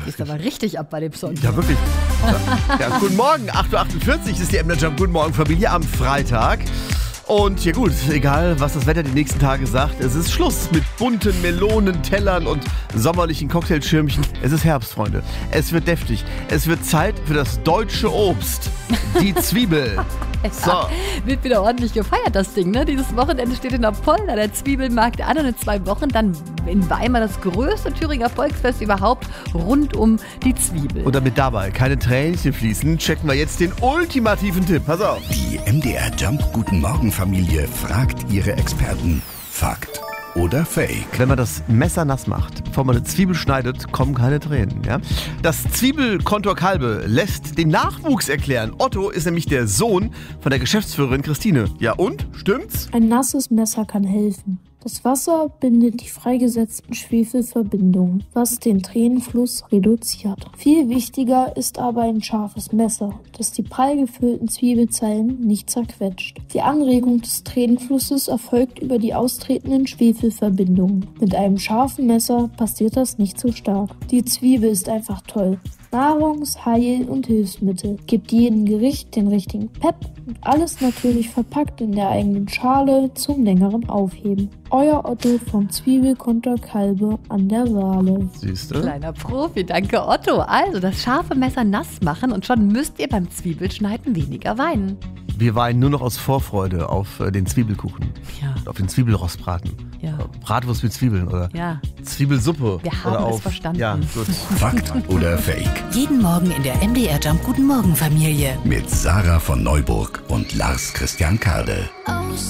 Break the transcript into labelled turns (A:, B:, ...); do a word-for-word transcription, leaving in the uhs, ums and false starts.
A: Gehst aber richtig ab bei dem Song.
B: Ja, wirklich. Ja, ja, guten Morgen, acht Uhr achtundvierzig ist die Emder Jump. Guten Morgen, Familie, am Freitag. Und ja gut, egal was das Wetter die nächsten Tage sagt, es ist Schluss mit bunten Melonen, Tellern und sommerlichen Cocktailschirmchen. Es ist Herbst, Freunde. Es wird deftig. Es wird Zeit für das deutsche Obst. Die Zwiebel. So.
A: Ja, wird wieder ordentlich gefeiert, das Ding, ne? Dieses Wochenende steht in Apolda der Zwiebelmarkt an und in zwei Wochen dann in Weimar das größte Thüringer Volksfest überhaupt rund um die Zwiebel.
B: Und damit dabei keine Tränchen fließen, checken wir jetzt den ultimativen Tipp. Pass auf.
C: Die M D R Jump Guten Morgen Familie fragt ihre Experten. Fakt oder Fake?
B: Wenn man das Messer nass macht, bevor man eine Zwiebel schneidet, kommen keine Tränen. Ja? Das Zwiebelkontor Kalbe lässt den Nachwuchs erklären. Otto ist nämlich der Sohn von der Geschäftsführerin Christine. Ja und? Stimmt's?
D: Ein nasses Messer kann helfen. Das Wasser bindet die freigesetzten Schwefelverbindungen, was den Tränenfluss reduziert. Viel wichtiger ist aber ein scharfes Messer, das die prall gefüllten Zwiebelzellen nicht zerquetscht. Die Anregung des Tränenflusses erfolgt über die austretenden Schwefelverbindungen. Mit einem scharfen Messer passiert das nicht so stark. Die Zwiebel ist einfach toll. Nahrungs-, Heil- und Hilfsmittel. Gibt jedem Gericht den richtigen Pep und alles natürlich verpackt in der eigenen Schale zum längeren Aufheben. Euer Otto vom Zwiebelkontor Kalbe an der Saale.
B: Siehst du?
A: Kleiner Profi, danke Otto. Also das scharfe Messer nass machen und schon müsst ihr beim Zwiebelschneiden weniger weinen.
B: Wir weinen nur noch aus Vorfreude auf äh, den Zwiebelkuchen.
A: Ja.
B: Auf den Zwiebelrostbraten.
A: Ja.
B: Bratwurst mit Zwiebeln oder
A: Ja.
B: Zwiebelsuppe.
A: Wir haben
B: oder
A: es
B: auf,
A: verstanden.
B: Ja, gut.
C: Fakt oder Fake?
E: Jeden Morgen in der M D R Jump Guten Morgen Familie.
C: Mit Sarah von Neuburg und Lars Christian Kade.
F: Aus